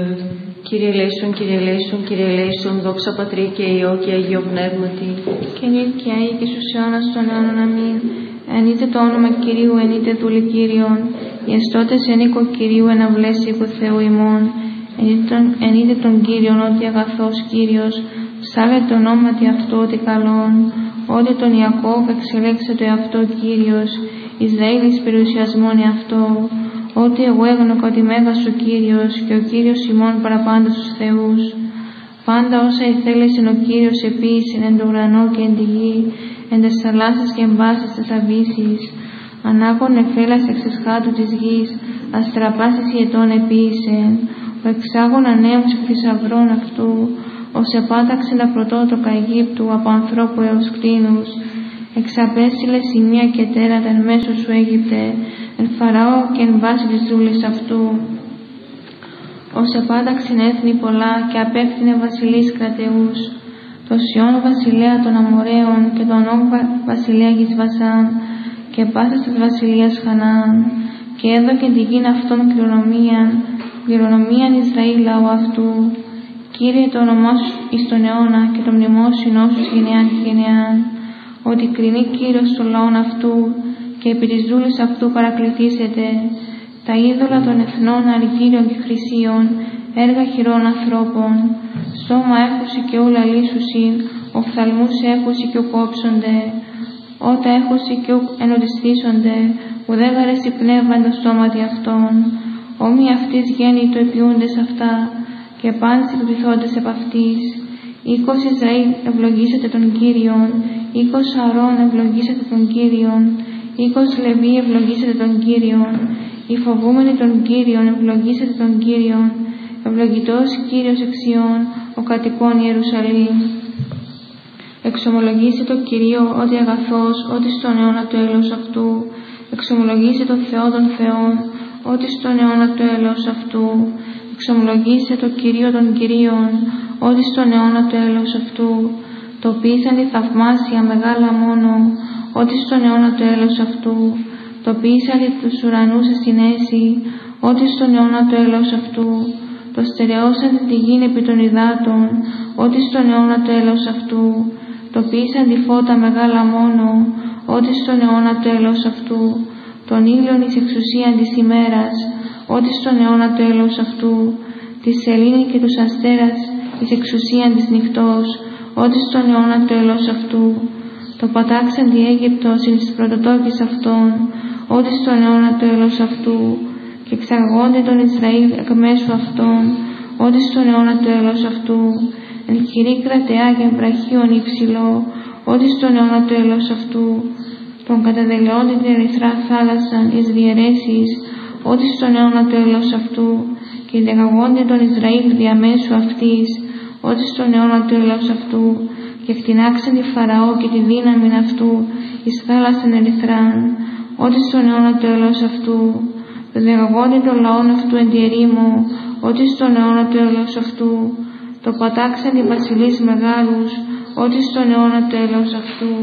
Κύριε ελέησον, Κύριε ελέησον, Κύριε ελέησον, δόξα Πατρί και Υιό και Αγίο Πνεύματι. Και νυν και αεί και στους αιώνας των αιώνων αμήν. Εν είτε το όνομα Κυρίου, εν είτε δούλη Κύριον, οι εστώτες εν οίκο Κυρίου, εν αυλές οίκου Θεού ημών. Εν είτε τον Κύριον, ότι αγαθός Κύριος, ψάλε το ονόματι αυτό ότι καλόν. Ότι τον Ιακώβ εξελέξε το εαυτό Κύριος, Ισραήλης περιουσιασμόν εαυτό. Ότι εγώ έγνωκα ότι μέγας ο Κύριος και ο Κύριος ημών παραπάντα στους θεούς. Πάντα όσα ηθέλεσεν ο Κύριος επίησεν εν το ουρανό και εν τη γη, εν τες θαλάσσες και εν πάσης τες αβύσεις. Ανάγων εφέλας εξ εσχάτου της γης, αστραπάσεις ιετών επίησεν. Ο εξάγων ανέους εκ θησαυρών αυτού, ως επάταξεν τα πρωτότοκα Αιγύπτου από ανθρώπου έως κτήνους. Εξαπέστειλε σημεία και τέρατα εν μέσω σου Αίγυπτε, εν Φαραώ και εν βάση της δούλης αυτού. Ως επάταξεν έθνη πολλά και απέφθινε βασιλείς κρατεούς. Το Σιών βασιλέα των Αμοραίων και τον Όγκ βασιλέα γης Βασάν και πάσας της βασιλείας Χανaan, και έδωκε τη γην αυτών κληρονομίαν Ισραήλ λαού αυτού. Κύριε, το όνομά σου εις τον αιώνα και το μνημόσυνό σου γενεάν και γενεάν. Ότι κρινεί Κύριος των λαών αυτού και επί της δούλης αυτού παρακληθήσετε. Τα είδωλα των εθνών αργύριων και χρυσίων, έργα χειρών ανθρώπων. Σώμα έχουσι και ούλα λύσουσιν, οφθαλμούς έχουσι και ουκόψονται. Ότα έχουσι και ουκ ενωτιστήσονται, ουδέγαρες η πνεύμα εν το στόματι αυτών. Όμοι αυτής γέννη το επιούντες αυτά, και πάντες επιπληθόντες επ' αυτής. Οίκος Ισραήλ ευλογήσατε τον Κύριον, οίκος Αρών ευλογήσατε τον Κύριον, οίκος Λεβί ευλογήσατε τον Κύριον, οι φοβούμενοι τον Κύριον ευλογήσατε τον Κύριον, ευλογητός Κύριος εξιών, ο κατοικών Ιερουσαλήμ. Εξομολογήσε το Κυρίο ότι αγαθός, ότι στον αιώνα του έλεος αυτού. Εξομολογήσε το Θεό των Θεών, ότι στον αιώνα του έλεος αυτού. Εξομολογήσε το Κυρίο των Κυρίων, ότι στον αιώνα του έλεος αυτού. Το ποιήσαν τη θαυμάσια μεγάλα μόνο, ότι στον αιώνα του έλεος αυτού. Το ποιήσαν τους ουρανούς εσυνέσει, ότι στον αιώνα του έλεος αυτού. Το στερεώσαν τη γην επί των υδάτων, ότι στον αιώνα του έλεος αυτού. Το ποιήσαν τη φώτα μεγάλα μόνο, ότι στον αιώνα του έλεος αυτού. Τον ήλιον εις εξουσίαν της ημέρας, ότι στον αιώνα του έλεος αυτού. Τη σελήνη και τους αστέρας εις εξουσίαν της νυχτός, ότι στον αιώνα του έλεος αυτού. Το πατάξαν τη Αίγυπτος εις τις πρωτοτόκης αυτών, ότι στον αιώνα του έλεος αυτού. Και εξαγόνται τον Ισραήλ εκ μέσου αυτών, ότι στον αιώνα του έλεος αυτού. Εν χειρή κρατεά και βραχίων υψηλό, ότι στον αιώνα του έλεος αυτού. Τον καταδελαιώνται την ερυθρά θάλασσαν εις διαιρέσεις, ότι στον αιώνα του έλεος αυτού. Και δεγαγόνται τον Ισραήλ διαμέσου αυτής, ότι στον αιώνα του έλεος αυτού. Και κτηνάξαν τη Φαραώ και τη δύναμη αυτού εις θάλασσαν ερυθράν, ότι στον αιώνα του έλεος αυτού. Δεγαγόνται τον λαόν αυτού εν τη ερήμο, ότι στον αιώνα του έλεος αυτού. Το πατάξαν οι βασιλείς μεγάλους, ότι στον αιώνα του έλεος αυτού.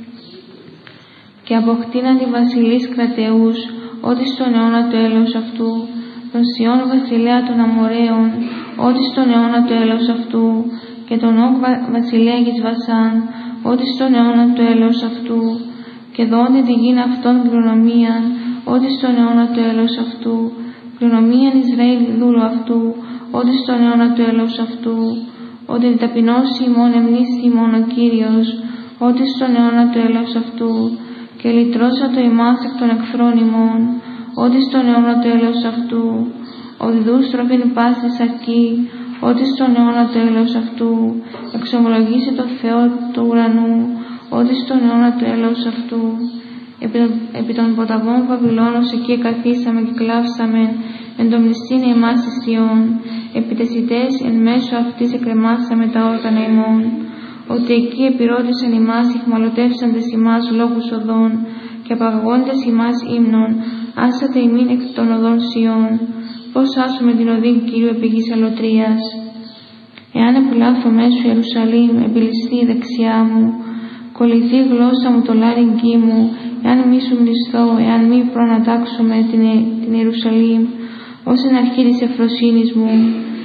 Και αποκτήναν τη βασιλείς κρατεούς, ότι στον αιώνα του έλεος αυτού. Τον Σιών βασιλέα των Αμοραίων, ότι στον αιώνα του έλεος αυτού. Και τον Όγκ βασιλέα γης Βασάν, ότι στον αιώνα του έλεος αυτού. Και δόνται τη γην αυτών κληρονομίαν, ότι στον αιώνα του έλεος αυτού. Κληρονομίαν Ισραήλ δούλου αυτού, ότι στον αιώνα του έλεος αυτού. Ότι την ταπεινώσει ημών εμνήσθη ημών ο Κύριος, ότι στον αιώνα του έλεος αυτού. Και λυτρώσατο ημάς εκ των εχθρών ημών, ότι στον αιώνα του έλεος αυτού. Οδηδούς τροφήν πάσης αρκεί, ότι στον αιώνα του έλεος αυτού. Εξομολογήσε το Θεό του ουρανού, ότι στον αιώνα του έλεος αυτού. Επί των ποταμών Βαβυλώνος εκεί εκαθίσαμε και κλάψαμε, εν το μνηστήν εμάς εις Σιών. Επί τες ητές εν μέσω αυτής εκρεμάσαμε τα όργανα ημών. Ότι εκεί επιρώτησαν ημάς, ηχμαλωτεύσαντες ημάς λόγους οδών, και απαγωγόντες ημάς ύμνων, άσατε ημίν εκ των οδών Σιών. Πώς άσουμε την οδή Κυρίου επί γης αλωτρίας. Εάν επιλάθω μέσω Ιερουσαλήμ, επιληστεί η δεξιά μου, κολληθεί η γλώσσα μου το λάρυγγί μου, εάν μη σου μνηστώ, εάν μη προνατάξω με την Ιερουσαλήμ, ως εν αρχή της ευφροσύνης μου,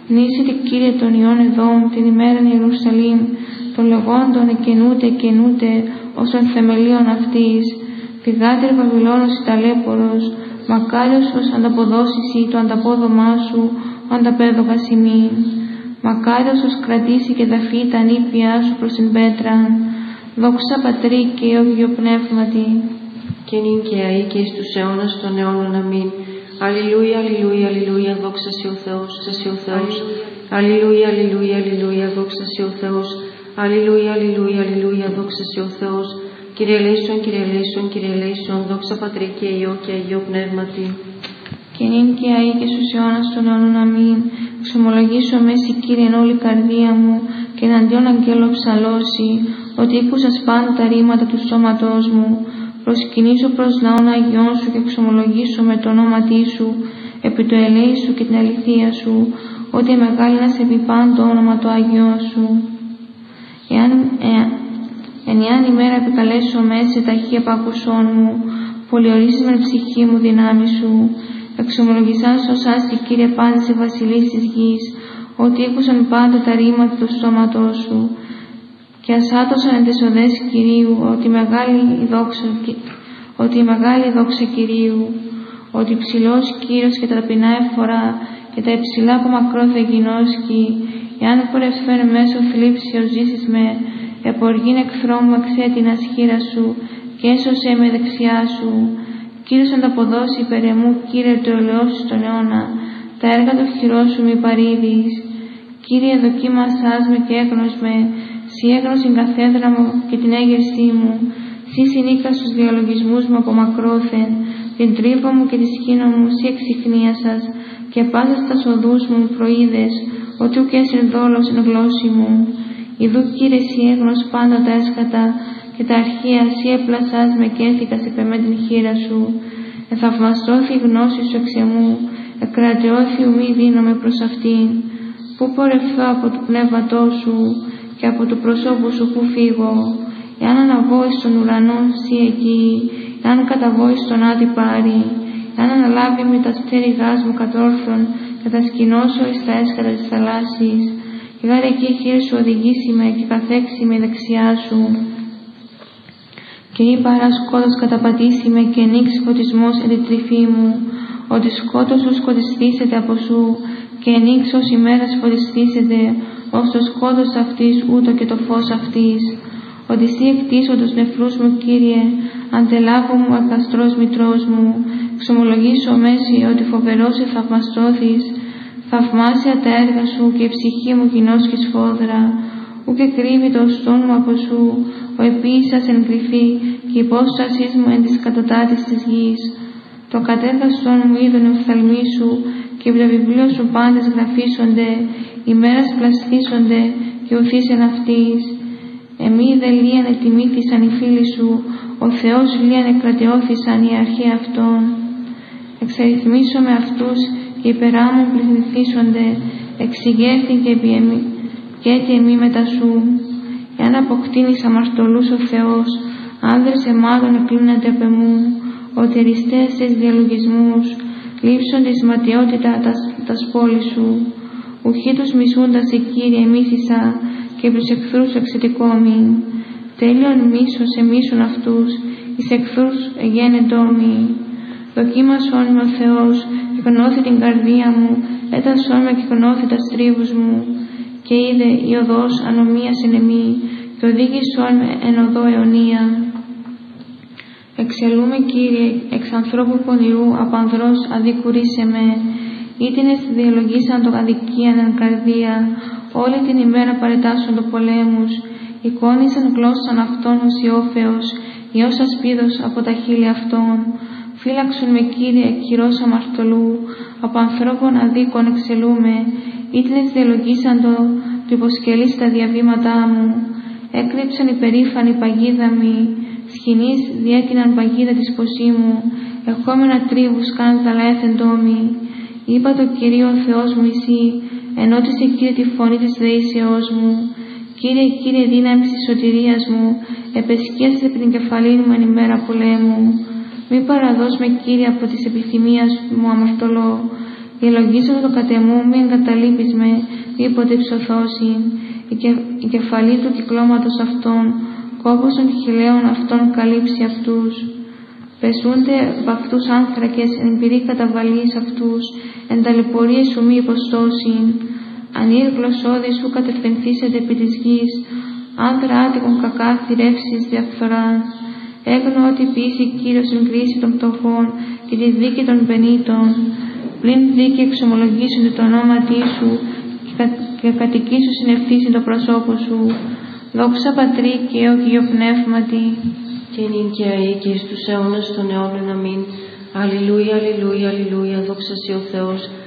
Νήσιτε Κύριε των ιών Εδώμ την ημέραν Ιερουσαλήμ, των λεγόντων εκενούται όσων θεμελίων αυτής. Φυγάτερ Βαβυλώνος η ταλέπορος, μακάριος ως ανταποδώσεις το ανταπόδομά σου, ο ανταπέδογας ημίν. Μακάριος ως κρατήσει και δαφεί τα νήπια σου προς την πέτρα. Δόξα Πατρί και Υιό Πνεύματι. Και νυν και αεί και εις τους αιώνας των αιώνων. Αμήν. Αλληλούια, αλληλούια, αλληλούια, δόξα σοι ο Θεός, δόξα ο Θεός. Αλληλούια, αλληλούια, αλληλούια, δόξα σοι ο Θεός. Αλληλούια, αλληλούια, αλληλούια, δόξα σοι ο Θεός. Κύριε ελέησον, Κύριε ελέησον, Κύριε ελέησον, δόξα Πατρί και Υιό και Αγίο Πνεύματι. Και νυν και αεί και στους αιώνας των αιώνων. Αμήν. Ξομολογήσω μέση Κύριε εν όλη καρδία μου και εναντίον αγγέλου ψαλώσει, ότι ήκουσας πάντα τα ρήματα του σώματός μου. Προσκυνήσω προς λαόν Αγιών σου και ξομολογήσω με το όνόματί σου, επί το ελέη σου και την αληθεία σου, ότι εμεγάλυνας επί πάντο όνομα το Άγιό σου. Εάν ημέρα επικαλέσω μέσα ταχύ επάκουσόν μου, πολιορίσεις με ψυχή μου δυνάμει σου, εξομολογησάς ως άστη Κύριε πάντες οι βασιλείς της γης, ότι ήκουσαν πάντα τα ρήματα του σώματός σου, και ασάτωσαν εν τες οδές Κυρίου, ότι η μεγάλη δόξα Κυρίου, ότι ψηλός Κύριος και τα ταπεινά εφορά, και τα υψηλά από μακρόθεν γινώσκει, εάν πορευθέν μέσω θλίψεως ζήσεις με, εποργήν εχθρό μου εξέτεινας χείρα σου, και έσωσέ με δεξιά σου. Κύριος ανταποδώσει υπέρ εμού, Κύριε το ελαιός σου στον αιώνα, τα έργα του χειρός σου μη παρήδεις. Κύριε δοκίμασάς με και έγνωσμε, σύ έγνωσιν καθέδρα μου και την έγερσή μου, σύ συνήκα στους διαλογισμούς μου από μακρόθεν, την τρίβα μου και τη σκήνο μου σύ εξυχνίασας, και πάσας τας οδούς μου προείδες, ότι ουκ έσυρ δόλος εν γλώσση μου. Ιδού Κύριε σύ έγνος πάντα τα έσχατα, και τα αρχεία σύ έπλασάς με και έθηκας επ' εμέ την χείρα σου. Εθαυμαστώθη η γνώση σου εξ εμού, εκρατεώθη ουμή δίνομαι προς αυτήν. Πού πορευθώ από του πνεύματό σου και από του προσώπου σου που φύγω, εάν αναβώ εις τον ουρανό σύ εκεί, εάν καταβώ εις τον άδη πάρη, εάν αναλάβει με τα στέριγάς μου κατόρθων και τα σκηνώσω εις τα έσχατα της θαλάσσης, και γάρε εκεί η χείρ σου οδηγήσει με και καθέξει με δεξιά σου. Και ή παρασκότος καταπατήσει με και ανοίξει φωτισμός εν τη τρυφή μου, ότι σκότος σου σκοτιστήσεται από σου, και ανοίξει ως ημέρας φωτιστήσεται, ως το σκότος αυτής ούτω και το φως αυτής. Ότι σύ εκτίσω τους νεφρούς μου, Κύριε, αντελάβω μου ακαστρός μητρός μου, ξομολογήσω μέση ότι φοβερός θαυμαστώθης, θαυμάσια τα έργα σου και η ψυχή μου γινώσκει σφόδρα, ουκ κρύβει το στόν μου από σου, ο επίησας εν κρυφή και η υπόστασής μου εν της κατωτάτης της γης. Το κατέργαστόν μου είδον οφθαλμοί σου και επί το βιβλίο σου πάντες γραφήσονται, ημέρας πλαστήσονται και ουθήσεν αυτής. Εμεί δε λίαν ετιμήθησαν οι φίλοι σου, ο Θεός λίαν εκρατεώθησαν οι αρχαίοι αυτών. Εξαριθμίσω με αυτούς και υπερά μου πληθυνθήσονται, εξηγέρθην και έτι εμεί μετά σου. Εάν αποκτήνεις αμαρτωλούς ο Θεός, άνδρες αιμάτων εκλίνεται απ' εμού, ότι αριστές εις διαλογισμούς, λείψον της ματιότητα τας πόλης σου. Ουχή τους μισούντας η Κύριε μίσησα, και τους εχθρούς εξαιτικόμην. Τέλειον μίσος εμίσουν αυτούς, εις εχθρούς εγένετόμοι. Δοκίμασον με ο Θεός, και γνώθη την καρδία μου, έτασον με και γνώθη τα στρίβους μου. Και είδε η οδός ανομίας εν εμή, και οδήγησον με εν οδό αιωνία. Εξελούμε, Κύριε, εξ ανθρώπου πονηρού, απ' ανδρός αδικουρίσαι με. Ήτινες διαλογήσαν το αδικίαν εν καρδία, όλη την ημέρα παρετάσσον το πολέμους. Εικόνησαν γλώσσαν αυτών ως Ιώφεος, Υιός ασπίδος από τα χείλη αυτών. Φύλαξον με, Κύριε, κυρός αμαρτωλού, από ανθρώπων αδίκων εξελούμε. Ήτινες διαλογήσαν το υποσκελής τα διαβήματά μου. Έκρυψαν υπερήφανη παγίδα μη, σχοινής διέτειναν παγίδα της ποσίμου, ερχόμενα τρίβους κάνουν τα λαέθεν τόμοι. Είπα το Κυρίο Θεός μου εσύ, ενώτισε, Κύριε, τη φωνή της δεήσεώς μου. Κύριε, Κύριε, δύναμη της σωτηρίας μου, επεσκίασε επί την κεφαλή μου εν ημέρα πολέμου. Μη παραδώσ' με, Κύριε, από της επιθυμίας μου αμαρτωλό. Διαλογίζω το κατεμού, μη εγκαταλείπεις με, δίποτε υψωθώσιν, η κεφαλή του κυκλώματος αυτών, κόπος των χιλέων αυτών καλύψει αυτούς. Πεσούνται από αυτούς άνθρακες εν πυρή καταβαλής αυτούς, εν ταλαιπωρίες σου μη υποστώσιν. Αν η γλωσσόδη σου κατευθυνθήσετε επί της γης, άνδρα άτυχον κακά θηρεύσεις διαφθοράν. Έγνω ότι ποιήσει Κύριος εν κρίση των πτωχών και τη δίκη των πενήτων. Πλην δίκη εξομολογήσουν το ονόματί σου και κατοικήσου συνευθύσει το προσώπο σου. Δόξα Πατρί και Υιό και Υιό Πνεύματι. Και νυν και αεί και εις τους αιώνας των αιώνων. Αμήν. Αλληλούια, αλληλούια, αλληλούια, δόξα σοι ο Θεός.